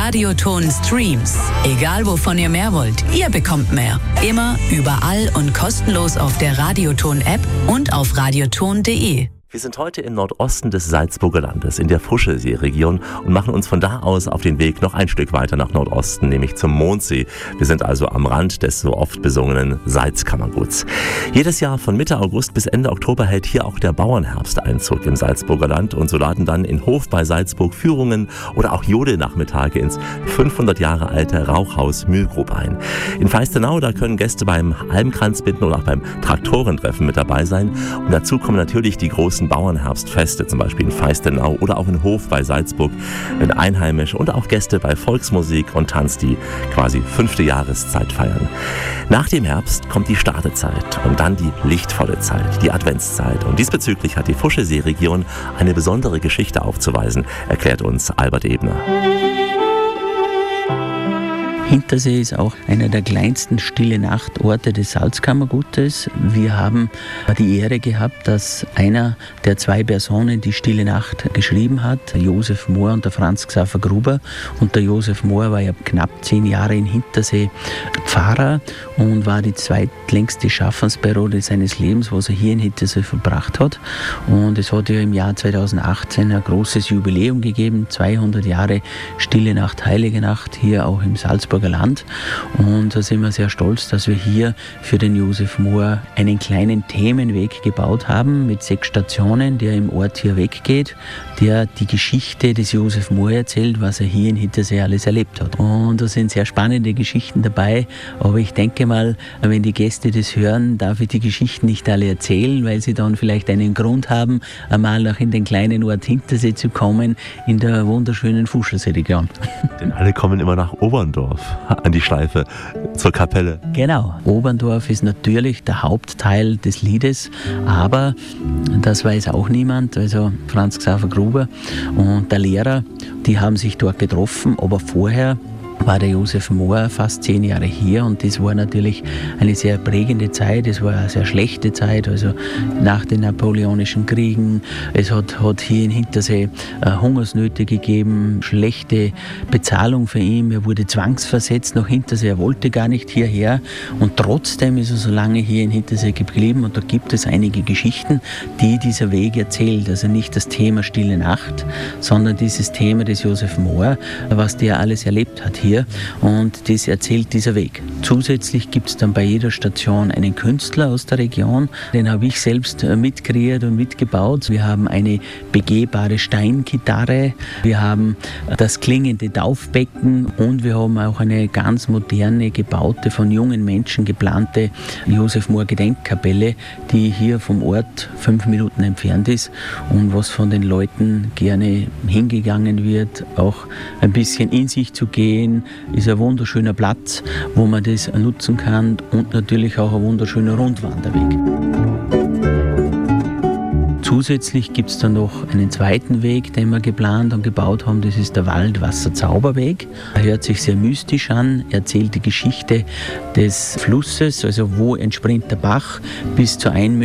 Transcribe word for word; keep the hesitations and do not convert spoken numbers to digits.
Radioton Streams. Egal wovon ihr mehr wollt, ihr bekommt mehr. Immer, überall und kostenlos auf der Radioton-App und auf radioton punkt de. Wir sind heute im Nordosten des Salzburger Landes, in der Fuschelseeregion und machen uns von da aus auf den Weg noch ein Stück weiter nach Nordosten, nämlich zum Mondsee. Wir sind also am Rand des so oft besungenen Salzkammerguts. Jedes Jahr von Mitte August bis Ende Oktober hält hier auch der Bauernherbst Einzug im Salzburger Land und so laden dann in Hof bei Salzburg Führungen oder auch Jodelnachmittage ins fünfhundert Jahre alte Rauchhaus Mühlgrub ein. In Feistenau, da können Gäste beim Almkranzbinden oder auch beim Traktorentreffen mit dabei sein und dazu kommen natürlich die großen Bauernherbstfeste, zum Beispiel in Feistenau oder auch in Hof bei Salzburg, wenn Einheimische und auch Gäste bei Volksmusik und Tanz die quasi fünfte Jahreszeit feiern. Nach dem Herbst kommt die Startezeit und dann die lichtvolle Zeit, die Adventszeit. Und diesbezüglich hat die Fuschelseeregion eine besondere Geschichte aufzuweisen, erklärt uns Albert Ebner. Hintersee ist auch einer der kleinsten Stille-Nacht-Orte des Salzkammergutes. Wir haben die Ehre gehabt, dass einer der zwei Personen die Stille Nacht geschrieben hat, der Josef Mohr und der Franz Xaver Gruber. Und der Josef Mohr war ja knapp zehn Jahre in Hintersee Pfarrer und war die zweitlängste Schaffensperiode seines Lebens, was er hier in Hintersee verbracht hat. Und es hat ja im Jahr zweitausendachtzehn ein großes Jubiläum gegeben, zweihundert Jahre Stille Nacht, Heilige Nacht, hier auch im Salzburger Land. Und da sind wir sehr stolz, dass wir hier für den Josef Mohr einen kleinen Themenweg gebaut haben mit sechs Stationen, der im Ort hier weggeht, der die Geschichte des Josef Mohr erzählt, was er hier in Hintersee alles erlebt hat. Und da sind sehr spannende Geschichten dabei, aber ich denke mal, wenn die Gäste das hören, darf ich die Geschichten nicht alle erzählen, weil sie dann vielleicht einen Grund haben, einmal noch in den kleinen Ort Hintersee zu kommen, in der wunderschönen Fuschelseeregion. Denn alle kommen immer nach Oberndorf an die Schleife zur Kapelle. Genau. Oberndorf ist natürlich der Hauptteil des Liedes, aber das weiß auch niemand. Also Franz Xaver Gruber und der Lehrer, die haben sich dort getroffen, aber vorher war der Josef Mohr fast zehn Jahre hier und das war natürlich eine sehr prägende Zeit, es war eine sehr schlechte Zeit, also nach den napoleonischen Kriegen. Es hat, hat hier in Hintersee äh, Hungersnöte gegeben, schlechte Bezahlung für ihn, er wurde zwangsversetzt nach Hintersee, er wollte gar nicht hierher und trotzdem ist er so lange hier in Hintersee geblieben und da gibt es einige Geschichten, die dieser Weg erzählt, also nicht das Thema Stille Nacht, sondern dieses Thema des Josef Mohr, was der alles erlebt hat hier. Und das erzählt dieser Weg. Zusätzlich gibt es dann bei jeder Station einen Künstler aus der Region. Den habe ich selbst mitkreiert und mitgebaut. Wir haben eine begehbare Steingitarre, wir haben das klingende Taufbecken und wir haben auch eine ganz moderne, gebaute, von jungen Menschen geplante Josef Mohr Gedenkkapelle, die hier vom Ort fünf Minuten entfernt ist und was von den Leuten gerne hingegangen wird, auch ein bisschen in sich zu gehen, ist ein wunderschöner Platz, wo man das nutzen kann und natürlich auch ein wunderschöner Rundwanderweg. Zusätzlich gibt es dann noch einen zweiten Weg, den wir geplant und gebaut haben. Das ist der Waldwasserzauberweg. Er hört sich sehr mystisch an, erzählt die Geschichte des Flusses, also wo entspringt der Bach bis zur Einmündung